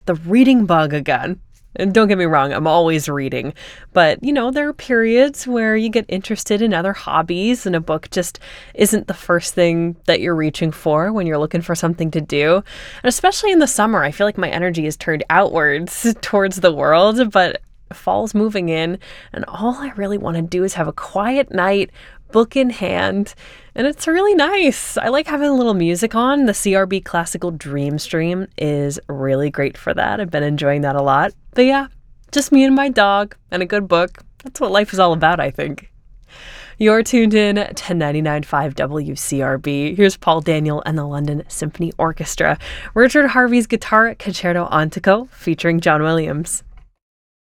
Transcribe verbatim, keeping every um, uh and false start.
the reading bug again. And don't get me wrong, I'm always reading. But, you know, there are periods where you get interested in other hobbies and a book just isn't the first thing that you're reaching for when you're looking for something to do. And especially in the summer, I feel like my energy is turned outwards towards the world, but fall's moving in, and all I really want to do is have a quiet night, book in hand, and it's really nice. I like having a little music on. The C R B Classical Dream Stream is really great for that. I've been enjoying that a lot. But yeah, just me and my dog and a good book. That's what life is all about, I think. You're tuned in to ninety-nine point five W C R B. Here's Paul Daniel and the London Symphony Orchestra. Richard Harvey's Guitar Concerto Antico featuring John Williams.